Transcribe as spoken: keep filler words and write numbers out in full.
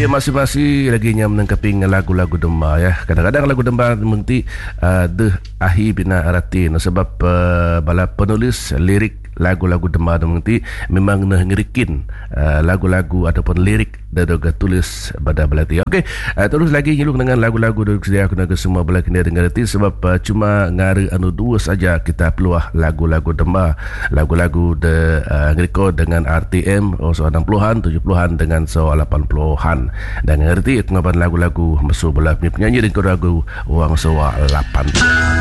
Ya, masih-masih lagi nya menangkaping lagu-lagu demba ya. Kadang-kadang lagu demba menti uh, deh ahi bina arati no, sebab uh, bala penulis lirik lagu-lagu demba menti memang nah ngirikin uh, lagu-lagu ataupun lirik dadoga tulis pada belati. Okey, uh, terus lagi nyeluk dengan lagu-lagu dari sedia aku naga semua bala kena dengar reti sebab uh, cuma ngari anu dua saja kita peluah lagu-lagu demba, lagu-lagu de uh, ngiriko dengan R T M oh, so enam puluhan, tujuh puluhan dengan so lapan puluhan. Dan ngerti aku ngapan lagu-lagu masuk bola penyanyi dan lagu uang sewa lapan.